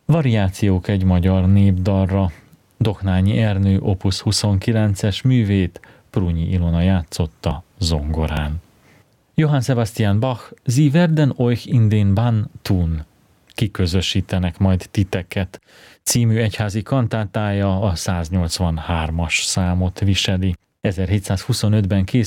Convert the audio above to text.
Variációk egy magyar népdalra. Doknányi Ernő Opus 29-es művét Prunyi Ilona játszotta zongorán. Johann Sebastian Bach, Sie werden euch in den Bann tun. Kiközösítenek majd titeket című egyházi kantátája a 183-as számot viseli. 1725-ben készült